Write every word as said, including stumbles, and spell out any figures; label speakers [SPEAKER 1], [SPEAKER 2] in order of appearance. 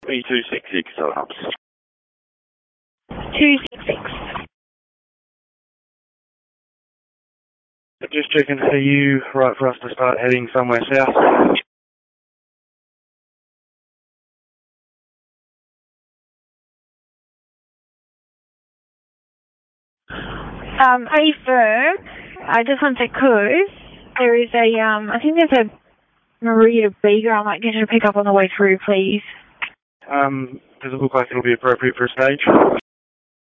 [SPEAKER 1] B two six six, perhaps.
[SPEAKER 2] two six six.
[SPEAKER 1] Just checking, are you right for us to start heading somewhere south?
[SPEAKER 2] Um, are you firm? I just want to cause there is a, um, I think there's a Maria Beager I might get you to pick up on the way through, please.
[SPEAKER 1] Um, does it look like it'll be appropriate for a stage?